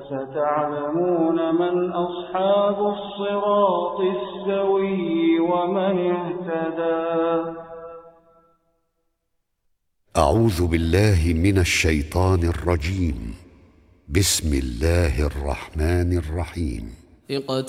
فستعلمون من أصحاب الصراط السوي ومن اهتدى. أعوذ بالله من الشيطان الرجيم. بسم الله الرحمن الرحيم.